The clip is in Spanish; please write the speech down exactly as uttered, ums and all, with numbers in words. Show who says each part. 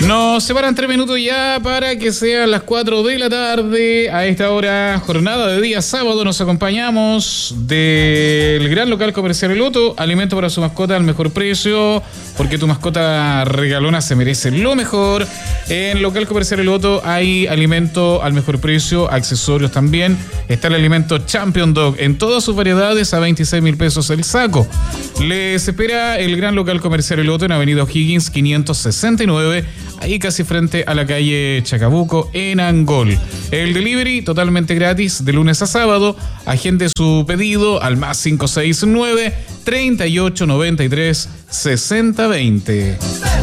Speaker 1: Nos separan tres minutos ya para que sean las cuatro de la tarde. A esta hora, jornada de día sábado, nos acompañamos del gran local comercial El Otto. Alimento para su mascota al mejor precio, porque tu mascota regalona se merece lo mejor. En local comercial El Otto hay alimento al mejor precio, accesorios también. Está el alimento Champion Dog en todas sus variedades a veintiséis mil pesos el saco. Les espera el gran local comercial El Otto en Avenida O'Higgins quinientos sesenta y nueve, ahí casi frente a la calle Chacabuco en Angol. El delivery totalmente gratis de lunes a sábado. Agende su pedido al más cinco seis nueve, treinta y ocho noventa y tres, sesenta veinte.